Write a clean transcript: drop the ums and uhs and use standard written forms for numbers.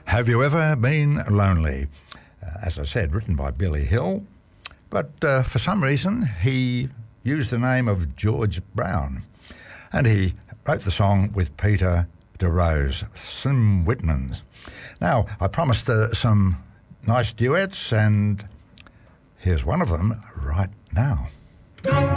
Have You Ever Been Lonely? As I said, written by Billy Hill, but for some reason he used the name of George Brown, and he wrote the song with Peter DeRose, Slim Whitmans. Now, I promised some nice duets, and here's one of them right now.